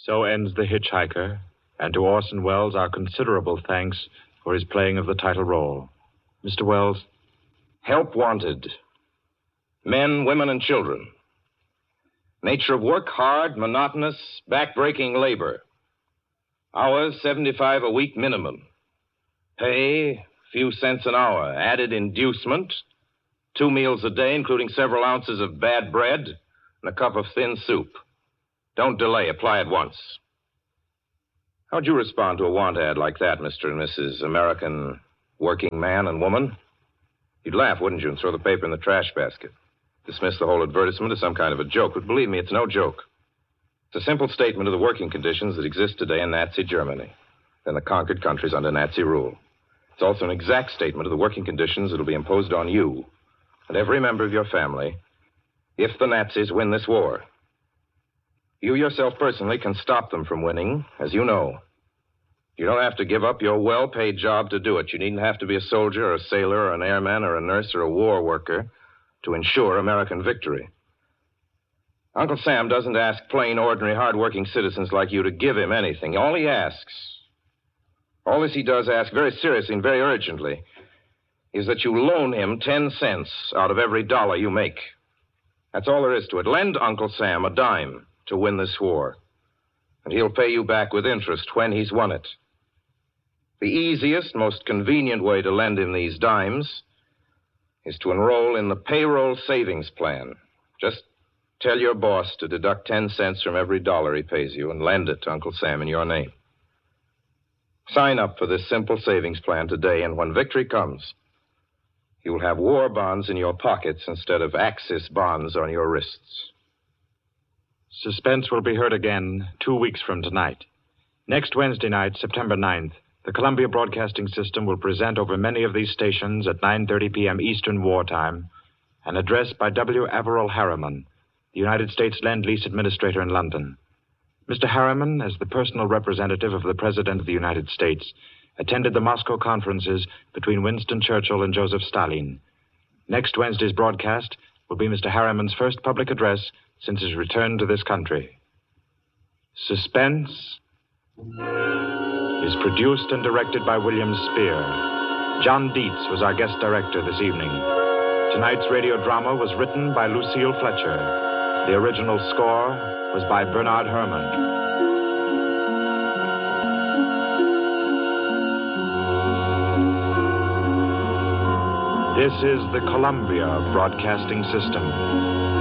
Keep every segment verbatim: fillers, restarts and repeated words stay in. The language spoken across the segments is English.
So ends The Hitchhiker, and to Orson Welles our considerable thanks for his playing of the title role. Mister Welles? Help wanted. Men, women, and children. Nature of work, hard, monotonous, back-breaking labor. Hours, seventy-five a week minimum. Pay, few cents an hour. Added inducement, two meals a day, including several ounces of bad bread and a cup of thin soup. Don't delay. Apply at once. How'd you respond to a want ad like that, Mister and Missus American working man and woman? You'd laugh, wouldn't you, and throw the paper in the trash basket. Dismiss the whole advertisement as some kind of a joke. But believe me, it's no joke. It's a simple statement of the working conditions that exist today in Nazi Germany and the conquered countries under Nazi rule. It's also an exact statement of the working conditions that will be imposed on you and every member of your family if the Nazis win this war. You yourself personally can stop them from winning, as you know. You don't have to give up your well-paid job to do it. You needn't have to be a soldier or a sailor or an airman or a nurse or a war worker to ensure American victory. Uncle Sam doesn't ask plain, ordinary, hard-working citizens like you to give him anything. All he asks, all this he does ask very seriously and very urgently, is that you loan him ten cents out of every dollar you make. That's all there is to it. Lend Uncle Sam a dime to win this war, and he'll pay you back with interest when he's won it. The easiest, most convenient way to lend him these dimes is to enroll in the payroll savings plan. Just tell your boss to deduct ten cents from every dollar he pays you and lend it to Uncle Sam in your name. Sign up for this simple savings plan today, and when victory comes, you'll have war bonds in your pockets instead of Axis bonds on your wrists. Suspense will be heard again two weeks from tonight. Next Wednesday night, September ninth, the Columbia Broadcasting System will present over many of these stations at nine thirty p.m. Eastern Wartime an address by W. Averell Harriman, the United States Lend-Lease Administrator in London. Mister Harriman, as the personal representative of the President of the United States, attended the Moscow conferences between Winston Churchill and Joseph Stalin. Next Wednesday's broadcast will be Mister Harriman's first public address since his return to this country. Suspense is produced and directed by William Spear. John Dietz was our guest director this evening. Tonight's radio drama was written by Lucille Fletcher. The original score was by Bernard Herrmann. This is the Columbia Broadcasting System.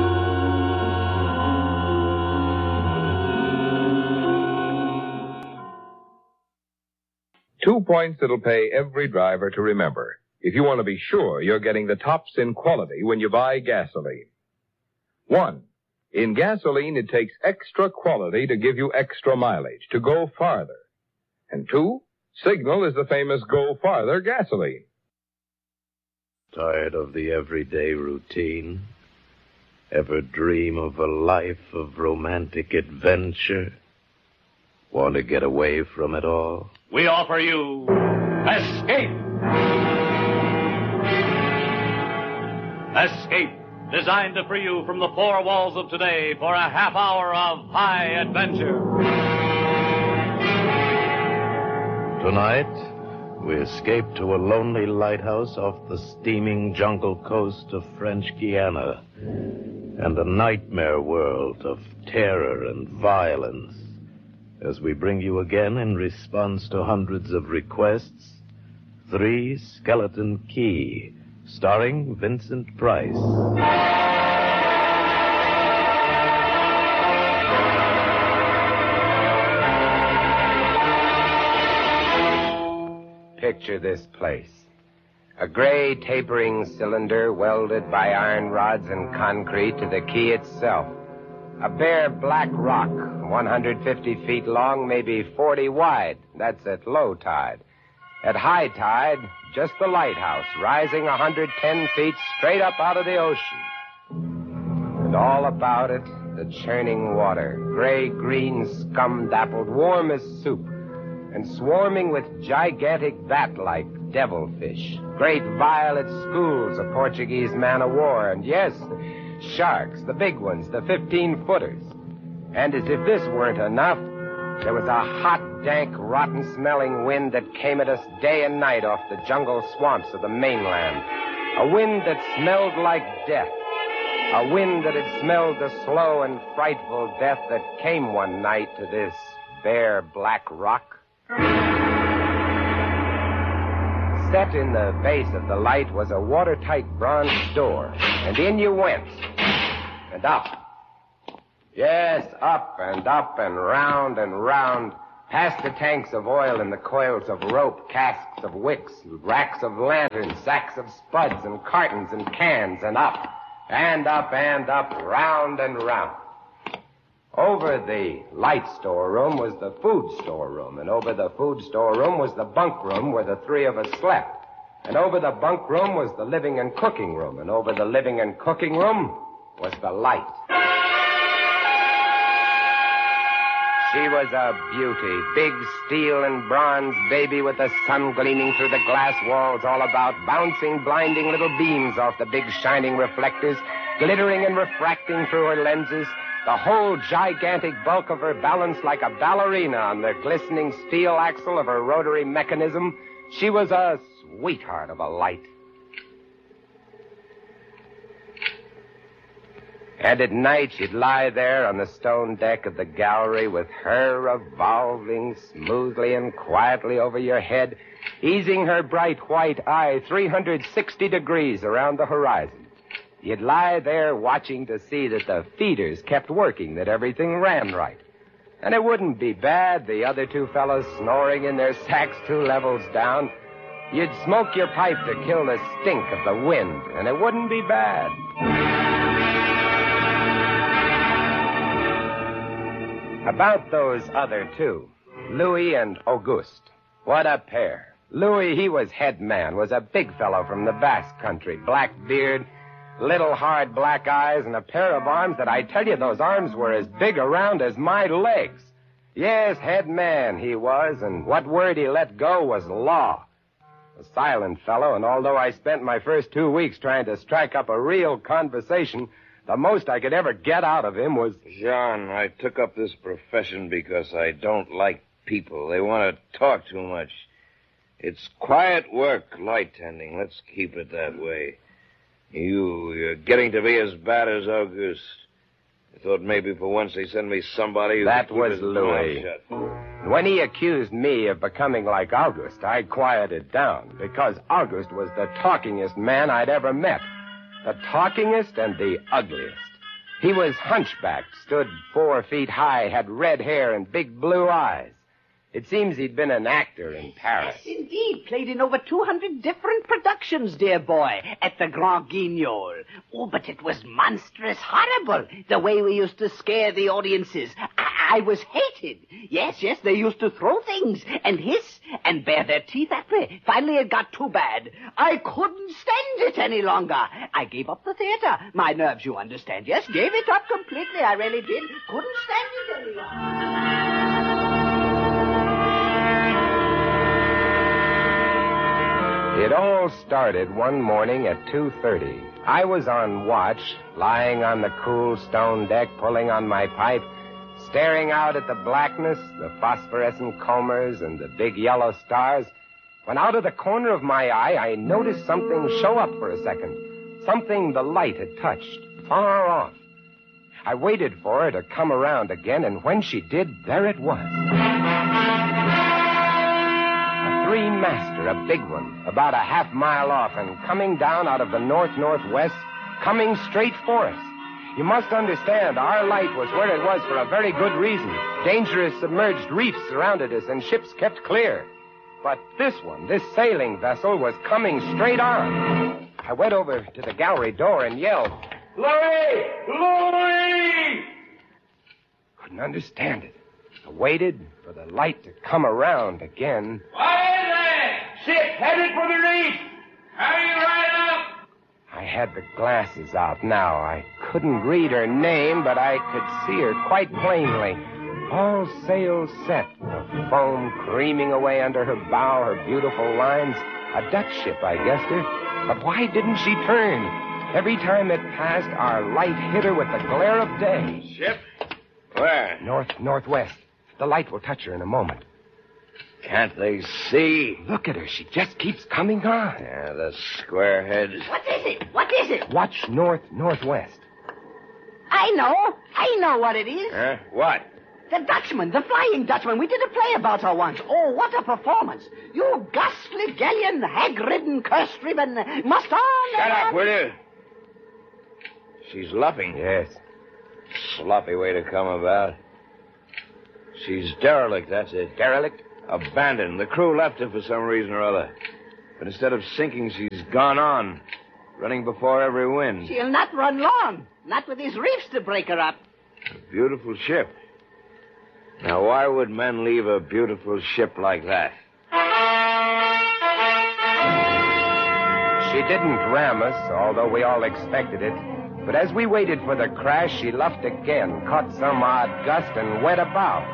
Two points that'll pay every driver to remember if you want to be sure you're getting the tops in quality when you buy gasoline. One, in gasoline, it takes extra quality to give you extra mileage, to go farther. And two, Signal is the famous Go Farther gasoline. Tired of the everyday routine? Ever dream of a life of romantic adventure? Want to get away from it all? We offer you Escape. Escape, designed to free you from the four walls of today for a half hour of high adventure. Tonight, we escape to a lonely lighthouse off the steaming jungle coast of French Guiana and a nightmare world of terror and violence as we bring you again, in response to hundreds of requests, Three Skeleton Key, starring Vincent Price. Picture this place. A gray tapering cylinder welded by iron rods and concrete to the key itself. A bare black rock, one hundred fifty feet long, maybe forty wide. That's at low tide. At high tide, just the lighthouse, rising one hundred ten feet straight up out of the ocean. And all about it, the churning water, gray-green, scum-dappled, warm as soup, and swarming with gigantic bat-like devilfish, great violet schools of Portuguese man-o'-war, and yes, sharks, the big ones, the fifteen-footers. And as if this weren't enough, There was a hot, dank, rotten-smelling wind that came at us day and night off the jungle swamps of the mainland. A wind that smelled like death. A wind that had smelled the slow and frightful death that came one night to this bare black rock. Set in the base of the light was a watertight bronze door, and in you went. And up. Yes, up and up and round and round, past the tanks of oil and the coils of rope, casks of wicks, racks of lanterns, sacks of spuds and cartons and cans, and up, and up and up, round and round. Over the light storeroom was the food storeroom, and over the food storeroom was the bunk room where the three of us slept. And over the bunk room was the living and cooking room, and over the living and cooking room was the light. She was a beauty, big steel and bronze baby with the sun gleaming through the glass walls all about, bouncing blinding little beams off the big shining reflectors, glittering and refracting through her lenses, the whole gigantic bulk of her balanced like a ballerina on the glistening steel axle of her rotary mechanism. She was a sweetheart of a light. And at night, she'd lie there on the stone deck of the gallery with her revolving smoothly and quietly over your head, easing her bright white eye three hundred sixty degrees around the horizon. You'd lie there watching to see that the feeders kept working, that everything ran right. And it wouldn't be bad, the other two fellows snoring in their sacks two levels down. You'd smoke your pipe to kill the stink of the wind, and it wouldn't be bad. About those other two, Louis and Auguste. What a pair. Louis, he was head man, was a big fellow from the Basque country, black beard, little hard black eyes, and a pair of arms that I tell you, those arms were as big around as my legs. Yes, head man he was, and what word he let go was law. A silent fellow, and although I spent my first two weeks trying to strike up a real conversation, the most I could ever get out of him was... John, I took up this profession because I don't like people. They want to talk too much. It's quiet work, light tending. Let's keep it that way. You, you're getting to be as bad as Auguste. I thought maybe for once they send me somebody who That could keep was his Louis. mouth shut. When he accused me of becoming like Auguste, I quieted down, because Auguste was the talkingest man I'd ever met. The talkingest and the ugliest. He was hunchbacked, stood four feet high, had red hair and big blue eyes. It seems he'd been an actor in Paris. Yes, indeed. Played in over two hundred different productions, dear boy, at the Grand Guignol. Oh, but it was monstrous horrible, the way we used to scare the audiences. I, I was hated. Yes, yes, they used to throw things and hiss and bare their teeth at me. Finally, it got too bad. I couldn't stand it any longer. I gave up the theater. My nerves, you understand. Yes, gave it up completely. I really did. Couldn't stand it any longer. It all started one morning at two thirty. I was on watch, lying on the cool stone deck, pulling on my pipe, staring out at the blackness, the phosphorescent combers, and the big yellow stars, when out of the corner of my eye, I noticed something show up for a second. Something the light had touched, far off. I waited for her to come around again, and when she did, there it was. Three-master, a big one, about a half mile off, and coming down out of the north-northwest, coming straight for us. You must understand, our light was where it was for a very good reason. Dangerous submerged reefs surrounded us, and ships kept clear. But this one, this sailing vessel, was coming straight on. I went over to the gallery door and yelled, "Louis! Louis!" Couldn't understand it. I waited for the light to come around again. What is it? Ship headed for the reef. Hurry right up. I had the glasses out now. I couldn't read her name, but I could see her quite plainly. All sails set, the foam creaming away under her bow, her beautiful lines. A Dutch ship, I guessed her. But why didn't she turn? Every time it passed, our light hit her with the glare of day. Ship? Where? North, northwest. The light will touch her in a moment. Can't they see? Look at her. She just keeps coming on. Yeah, the squareheads. What is it? What is it? Watch north, northwest. I know. I know what it is. Huh? What? The Dutchman, the Flying Dutchman. We did a play about her once. Oh, what a performance. You ghastly, galleon, hag-ridden, curse-riven, must on... Shut up, on. will you? She's luffing. Yes. Sloppy way to come about. She's derelict, that's it. Derelict? Abandoned. The crew left her for some reason or other. But instead of sinking, she's gone on, running before every wind. She'll not run long. Not with these reefs to break her up. A beautiful ship. Now, why would men leave a beautiful ship like that? She didn't ram us, although we all expected it. But as we waited for the crash, she luffed again, caught some odd gust, and went about.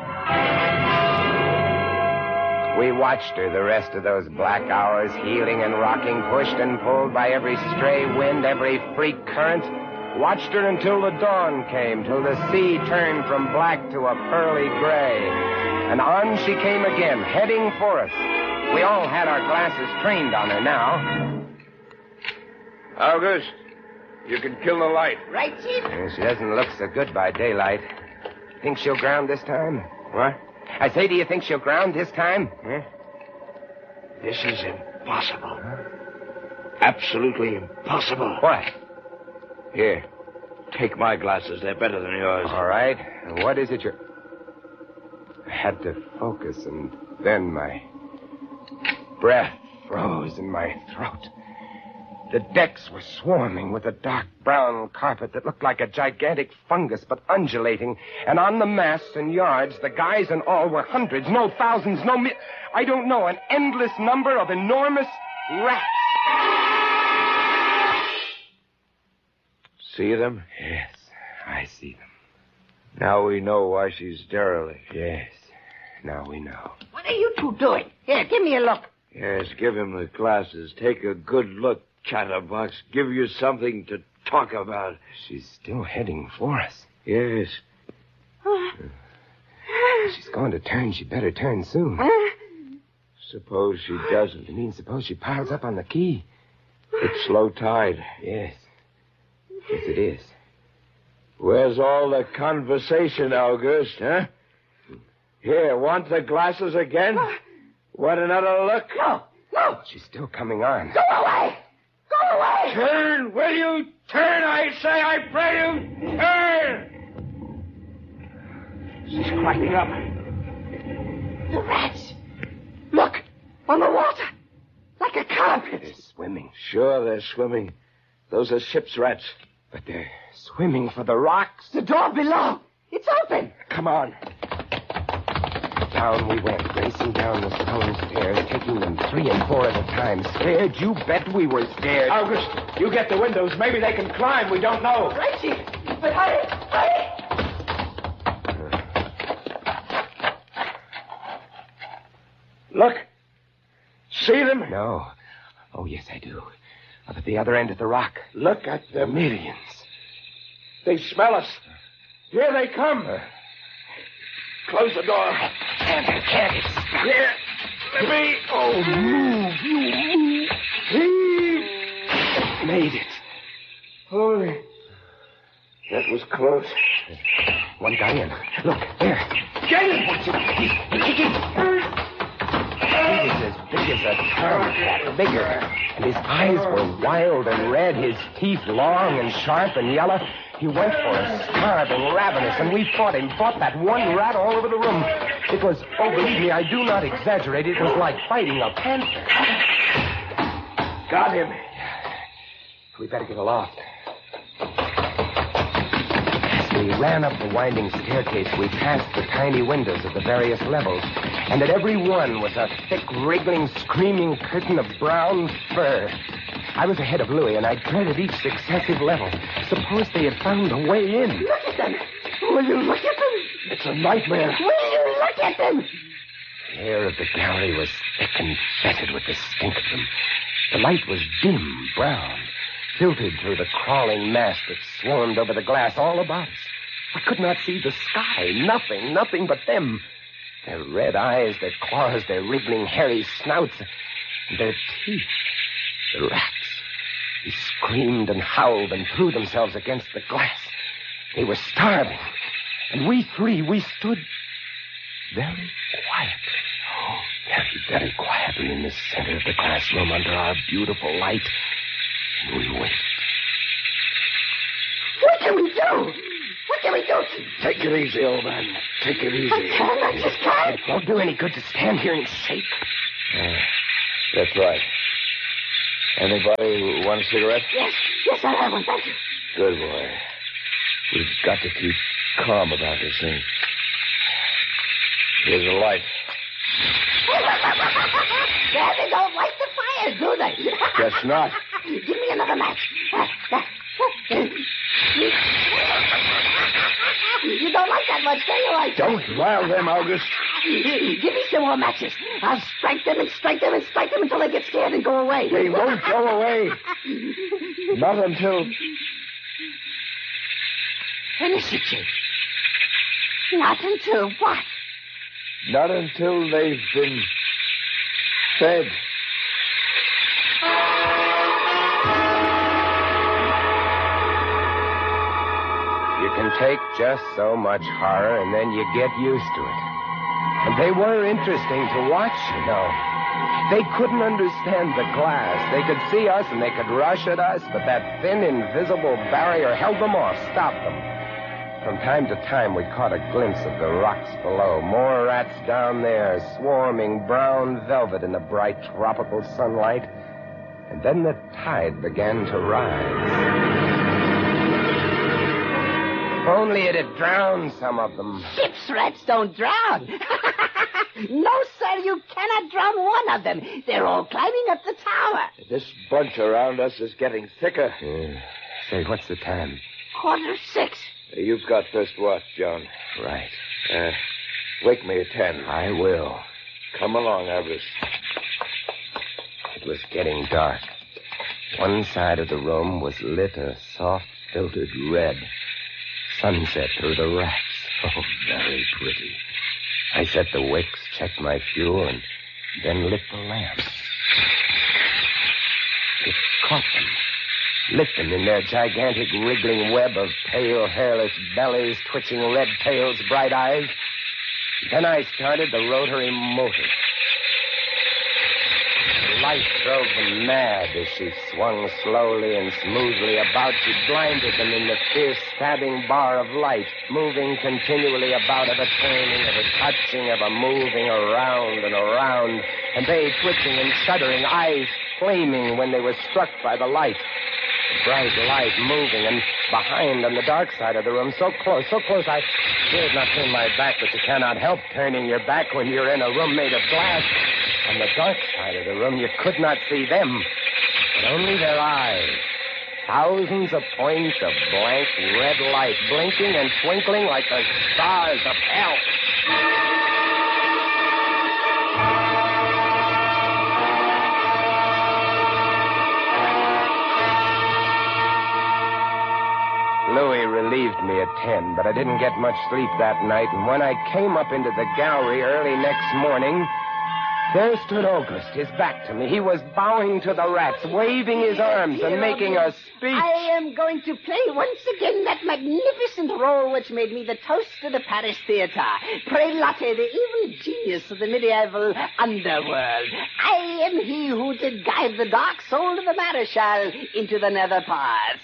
We watched her the rest of those black hours, heeling and rocking, pushed and pulled by every stray wind, every freak current. Watched her until the dawn came, till the sea turned from black to a pearly gray. And on she came again, heading for us. We all had our glasses trained on her now. August, you can kill the light. Right, Chief? Yeah, she doesn't look so good by daylight. Think she'll ground this time? What? I say, do you think she'll ground this time? Huh? This is impossible. Absolutely impossible. What? Here, take my glasses. They're better than yours. All right. And what is it you're... I had to focus, and then my breath froze in my throat. The decks were swarming with a dark brown carpet that looked like a gigantic fungus, but undulating. And on the masts and yards, the guys and all were hundreds, no thousands, no mi... I don't know, an endless number of enormous rats. See them? Yes, I see them. Now we know why she's derelict. Yes, now we know. What are you two doing? Here, give me a look. Yes, give him the glasses. Take a good look, chatterbox. Give you something to talk about. She's still heading for us. Yes. She's going to turn. She better turn soon. Suppose she doesn't. You mean suppose she piles up on the quay? It's low tide. Yes. Yes, it is. Where's all the conversation, August, huh? Here, want the glasses again? Want another look? No, no. She's still coming on. Go away. Go away. Turn, will you? Turn, I say, I pray you. Turn! She's cracking up. The rats. Look, on the water. Like a carpet. They're swimming. Sure, they're swimming. Those are ship's rats. But they're swimming for the rocks. The door below. It's open. Come on. Down we went, racing down the stone stairs, taking them three and four at a time. Scared? You bet we were scared. August, you get the windows. Maybe they can climb. We don't know. Right, Chief. But hurry, hurry. Look. See them? No. Oh, yes, I do. Up at the other end of the rock. Look at them. Millions. They smell us. Here they come. Uh, Close the door. Can't, can't it stop? Here. Let me. Oh, move. You move. He Made it. Holy. That was close. One guy in. Look, there. Get him! Watch it. He's, he's kicking. He was as big as a term, bigger. And his eyes were wild and red, his teeth long and sharp and yellow. He went for us, starving, ravenous, and we fought him, fought that one rat all over the room. It was, oh, believe me, I do not exaggerate, it was like fighting a panther. Got him. We better get aloft. As we ran up the winding staircase, we passed the tiny windows of the various levels, and at every one was a thick, wriggling, screaming curtain of brown fur. I was ahead of Louis, and I dreaded each successive level. Suppose they had found a way in. Look at them. Will you look at them? It's a nightmare. Will you look at them? The air of the gallery was thick and fetid with the stink of them. The light was dim, brown, filtered through the crawling mass that swarmed over the glass all about us. I could not see the sky. Nothing, nothing but them. Their red eyes, their claws, their wriggling, hairy snouts, their teeth. The rats. They screamed and howled and threw themselves against the glass. They were starving. And we three, we stood very quietly. Oh, very, very quietly in the center of the classroom under our beautiful light. And we waited. What can we do? What can we do? Take it easy, old man. Take it easy. I can't. I just can't. It won't do any good to stand here and shake. Yeah, that's right. Anybody want a cigarette? Yes. Yes, I'll have one. Thank you. Good boy. We've got to keep calm about this thing. Here's a light. Yeah, they don't light the fires, do they? Guess not. Give me another match. You don't like that much, do you? I Don't rile them, August. Give me some more matches. I'll strike them and strike them and strike them until they get scared and go away. They won't go away. Not until... Finish it, Chief. Not until what? Not until they've been fed. You can take just so much horror, and then you get used to it. And they were interesting to watch, you know. They couldn't understand the glass. They could see us, and they could rush at us, but that thin, invisible barrier held them off, stopped them. From time to time, we caught a glimpse of the rocks below. More rats down there, swarming brown velvet in the bright tropical sunlight. And then the tide began to rise. Only it had drowned some of them. Ship's rats don't drown. No, sir, you cannot drown one of them. They're all climbing up the tower. This bunch around us is getting thicker. Yeah. Say, what's the time? Quarter six. You've got first watch, John. Right. Uh, wake me at ten. I will. Come along, August. It was getting dark. One side of the room was lit a soft, filtered red. Sunset through the racks. Oh, very pretty. I set the wicks, checked my fuel, and then lit the lamps. It caught them. Lit them in their gigantic wriggling web of pale, hairless bellies, twitching red tails, bright eyes. Then I started the rotary motor. The light drove them mad as she swung slowly and smoothly about. She blinded them in the fierce, stabbing bar of light, moving continually about of a turning, of a touching, of a moving around and around, and they twitching and shuddering, eyes flaming when they were struck by the light. The bright light moving, and behind on the dark side of the room, so close, so close, I dared not turn my back, but you cannot help turning your back when you're in a room made of glass. On the dark side of the room, you could not see them, but only their eyes. Thousands of points of blank red light, blinking and twinkling like the stars of hell. Louis relieved me at ten, but I didn't get much sleep that night, and when I came up into the gallery early next morning, there stood August, his back to me. He was bowing to the rats, waving his arms and making a speech. I am going to play once again that magnificent role which made me the toast of the Paris Theatre. Prelate, the evil genius of the medieval underworld. I am he who did guide the dark soul of the Marechal into the nether parts.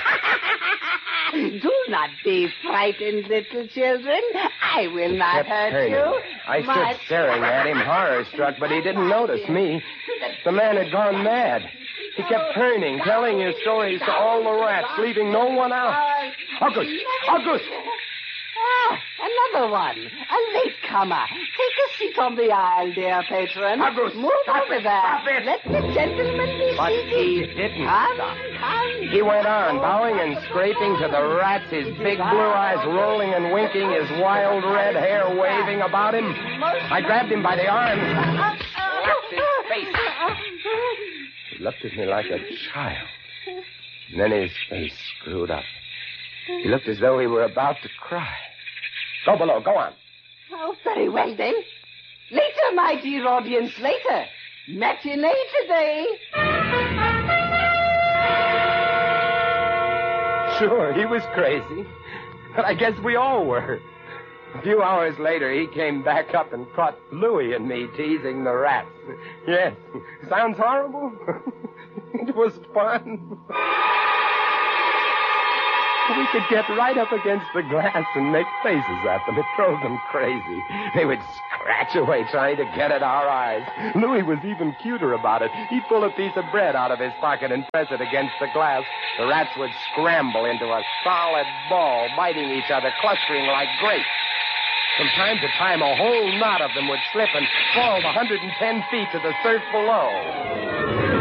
Do not be frightened, little children. I will He not kept hurt turning. you. I stood My- staring at him, horror-struck, but he didn't notice me. The man had gone mad. He kept turning, telling his stories to all the rats, leaving no one out. August! August! Ah, another one. A latecomer. Take a seat on the aisle, dear patron. August, Move stop over it, there. stop it. Let the gentleman be But seated. he didn't Come, stop. come. He went on, bowing and scraping to the rats, his big blue eyes rolling and winking, his wild red hair waving about him. I grabbed him by the arms, slapped his face. He looked at me like a child. And then his face screwed up. He looked as though he were about to cry. Go below, go on. Oh, very well then. Later, my dear audience, later. Matinee today. Sure, he was crazy. But I guess we all were. A few hours later, he came back up and caught Louie and me teasing the rats. Yes, sounds horrible. It was fun. We could get right up against the glass and make faces at them. It drove them crazy. They would scratch away trying to get at our eyes. Louis was even cuter about it. He'd pull a piece of bread out of his pocket and press it against the glass. The rats would scramble into a solid ball, biting each other, clustering like grapes. From time to time, a whole knot of them would slip and fall one hundred ten feet to the surf below.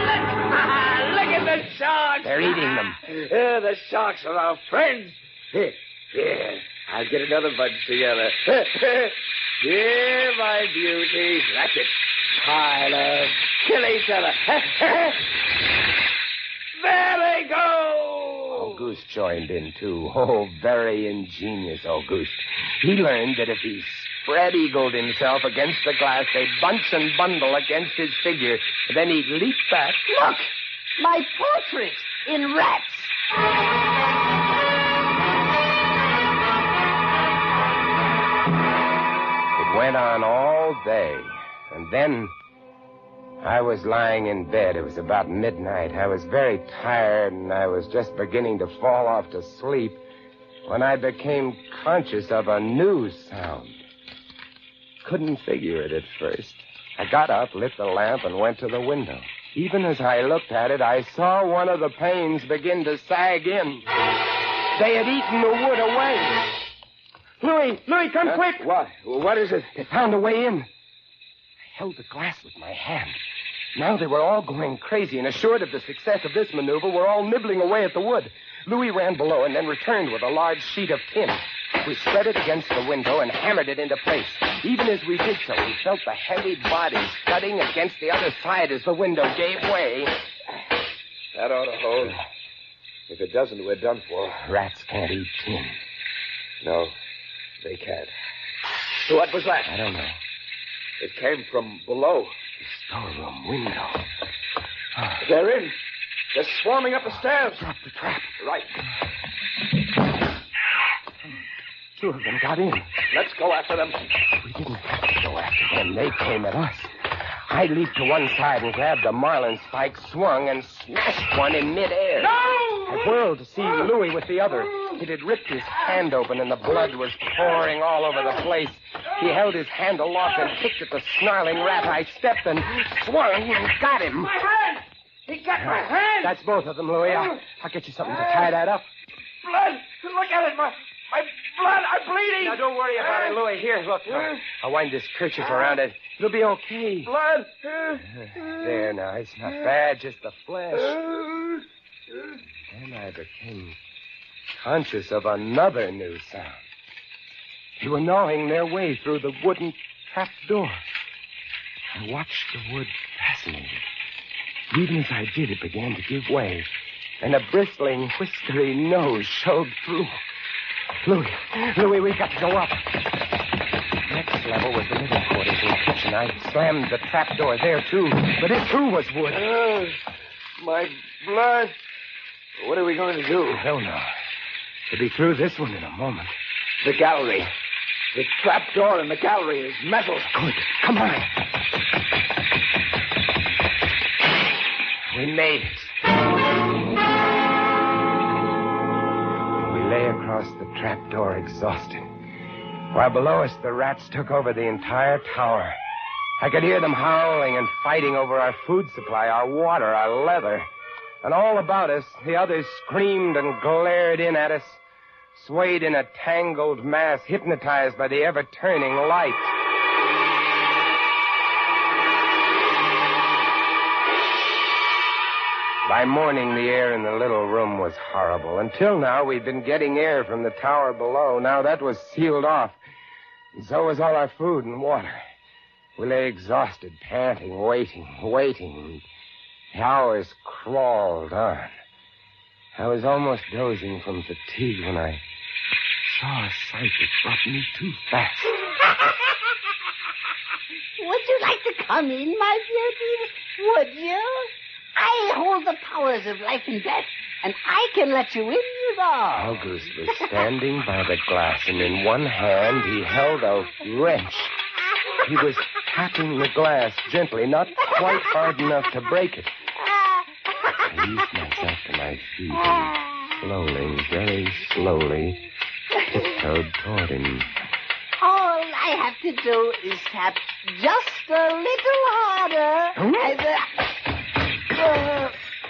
The sharks. They're eating them. Yeah, the sharks are our friends. Here, here. I'll get another bunch together. Here, my beauties. That's it. Pile up. Kill each other. There they go. Auguste joined in, too. Oh, very ingenious, Auguste. He learned that if he spread-eagled himself against the glass, they'd bunch and bundle against his figure. Then he'd leap back. Look! My portrait in rats. It went on all day. And then I was lying in bed. It was about midnight. I was very tired, and I was just beginning to fall off to sleep when I became conscious of a new sound. Couldn't figure it at first. I got up, lit the lamp, and went to the window. Even as I looked at it, I saw one of the panes begin to sag in. They had eaten the wood away. Louis, Louis, come huh? quick. What? What is it? They found a way in. I held the glass with my hand. Now they were all going crazy, and assured of the success of this maneuver, were all nibbling away at the wood. Louis ran below and then returned with a large sheet of tin. We spread it against the window and hammered it into place. Even as we did so, we felt the heavy bodies thudding against the other side as the window gave way. That ought to hold. If it doesn't, we're done for. Rats can't eat tin. No, they can't. So what was that? I don't know. It came from below. The storeroom window. They're in. They're swarming up the stairs. Drop the trap. Right. Two of them got in. Let's go after them. We didn't have to go after them. They came at us. I leaped to one side and grabbed a marlin spike, swung, and smashed one in midair. No! I whirled to see Louis with the other. It had ripped his hand open, and the blood was pouring all over the place. He held his hand aloft and kicked at the snarling rat. I stepped and swung and got him. My hand! He got my hand! That's both of them, Louis. I'll, I'll get you something to tie that up. Blood! Look at it, my... My blood, I'm bleeding. Now, don't worry about it, Louis. Here, look. I'll, I'll wind this kerchief around it. It'll be okay. Blood. There, now. It's not bad, just the flesh. Then I became conscious of another new sound. They were gnawing their way through the wooden trap door. I watched the wood fascinated. Even as I did, it began to give way, and a bristling, whiskery nose showed through. Louis, Louis, we've got to go up. Next level was the living quarters and kitchen. I slammed the trap door there, too. But it, too, was wood. Uh, my blood. What are we going to do? I don't know. We'll be through this one in a moment. The gallery. The trap door in the gallery is metal. Good. Come on. We made it. Lay across the trapdoor exhausted. While below us, the rats took over the entire tower. I could hear them howling and fighting over our food supply, our water, our leather. And all about us, the others screamed and glared in at us, swayed in a tangled mass, hypnotized by the ever-turning light. By morning, the air in the little room was horrible. Until now, we'd been getting air from the tower below. Now that was sealed off. And so was all our food and water. We lay exhausted, panting, waiting, waiting. The hours crawled on. I was almost dozing from fatigue when I saw a sight that brought me too fast. Would you like to come in, my beauty? Would you? I hold the powers of life and death, and I can let you in, you know. August was standing by the glass, and in one hand he held a wrench. He was tapping the glass gently, not quite hard enough to break it. I eased myself to my feet and slowly, very slowly, tiptoed toward him. All I have to do is tap just a little harder. Hmm? And, uh, uh,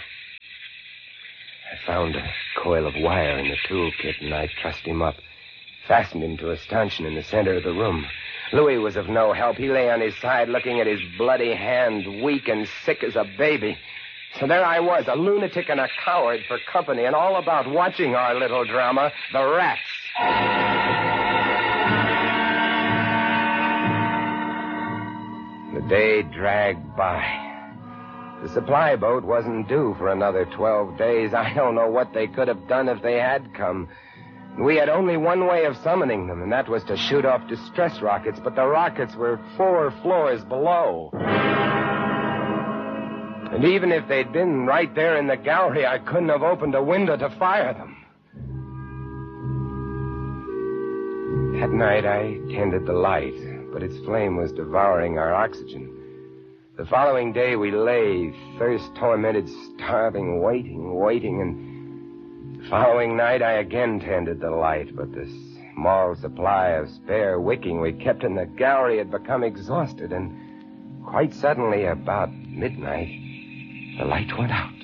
I found a coil of wire in the toolkit, and I trussed him up, fastened him to a stanchion in the center of the room. Louis was of no help. He lay on his side, looking at his bloody hand, weak and sick as a baby. So there I was, a lunatic and a coward for company, and all about watching our little drama, the rats. The day dragged by. The supply boat wasn't due for another twelve days. I don't know what they could have done if they had come. We had only one way of summoning them, and that was to shoot off distress rockets, but the rockets were four floors below. And even if they'd been right there in the gallery, I couldn't have opened a window to fire them. That night, I tended the light, but its flame was devouring our oxygen. The following day, we lay, thirst-tormented, starving, waiting, waiting, and the following night, I again tended the light, but the small supply of spare wicking we kept in the gallery had become exhausted, and quite suddenly, about midnight, the light went out.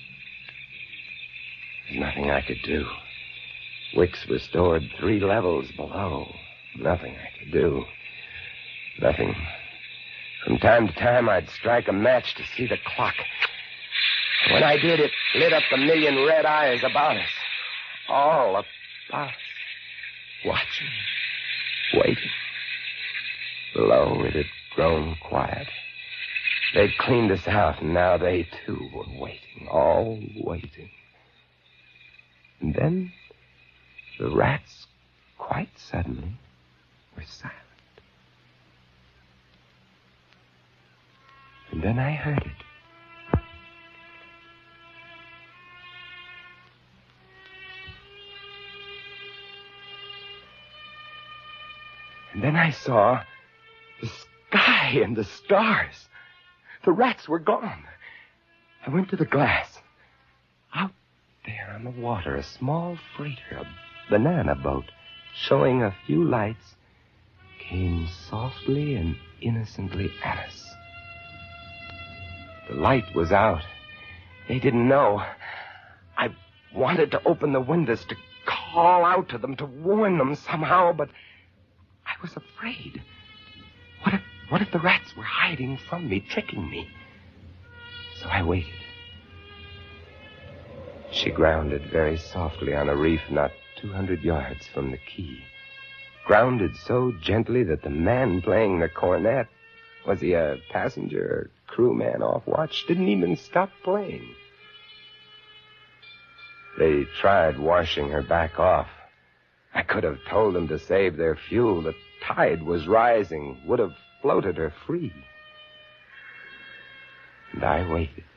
There's nothing I could do. Wicks were stored three levels below. Nothing I could do. Nothing. From time to time, I'd strike a match to see the clock. When I did, it lit up the million red eyes about us. All about us. Watching. Waiting. Below, it had grown quiet. They'd cleaned us out, and now they, too, were waiting. All waiting. And then, the rats, quite suddenly, were silent. And then I heard it. And then I saw the sky and the stars. The rats were gone. I went to the glass. Out there on the water, a small freighter, a banana boat, showing a few lights, came softly and innocently at us. The light was out. They didn't know. I wanted to open the windows, to call out to them, to warn them somehow, but I was afraid. What if, what if the rats were hiding from me, tricking me? So I waited. She grounded very softly on a reef not two hundred yards from the quay. Grounded so gently that the man playing the cornet, was he a passenger or crewman off watch, didn't even stop playing. They tried washing her back off. I could have told them to save their fuel. The tide was rising, would have floated her free. And I waited.